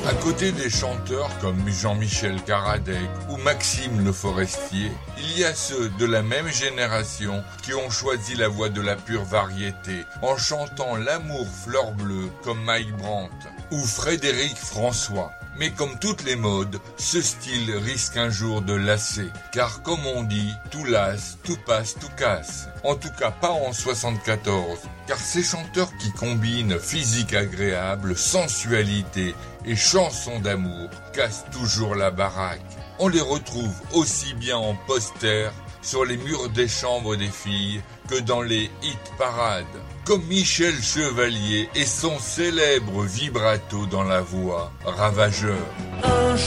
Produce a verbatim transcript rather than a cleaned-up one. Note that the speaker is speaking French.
À côté des chanteurs comme Jean-Michel Karadec ou Maxime Le Forestier, il y a ceux de la même génération qui ont choisi la voie de la pure variété en chantant l'amour fleur bleue comme Mike Brandt ou Frédéric François. Mais comme toutes les modes, ce style risque un jour de lasser. Car comme on dit, tout lasse, tout passe, tout casse. En tout cas pas en soixante-quatorze. Car ces chanteurs qui combinent physique agréable, sensualité et chansons d'amour cassent toujours la baraque. On les retrouve aussi bien en poster sur les murs des chambres des filles que dans les hit parades. Comme Michel Chevalier et son célèbre vibrato dans la voix, ravageur.